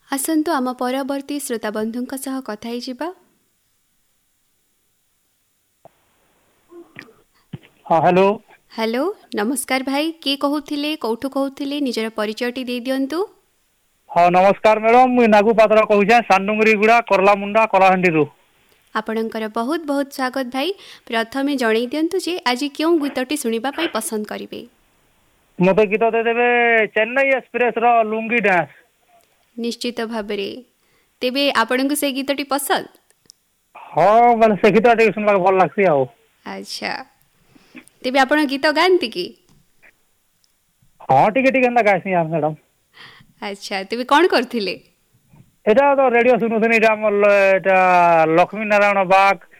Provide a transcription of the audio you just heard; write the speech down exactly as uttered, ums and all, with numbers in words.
आसन्तु आम परवर्ती श्रोता बंधुंक सह कथा ही जिबा। हाँ हेलो हेलो नमस्कार भाई, किए कहूथिले कोठु कहूथिले निजर परिचयटी दे दियंतु। हाँ नमस्कार मैडम, मुई नागू पात्र कहूछे सानुंगरी गुड़ा करला मुंडा कलाहांडी रु। आपणकर बहुत बहुत स्वागत भाई। प्रथमे जणै दियंतु जे आज क्यों गीतटी सुनिबा पई पसंद करिवे। मते गीत दे देबे चेन्नई एक्सप्रेस रो लुंगी डांस। निश्चित भाबरे तेबे आपणको से गीतटी पसंद। हाँ माने से गीत टे सुनबा भल लागसी आ। अच्छा तेबे आपण गीत गांती की। हाँ टिके टिके ना गाइसी यार मैडम। अच्छा तेबे कोन करथिले। एटा तो रेडियो सुनुथनी, एटा हमर एटा लक्ष्मी नारायण बाग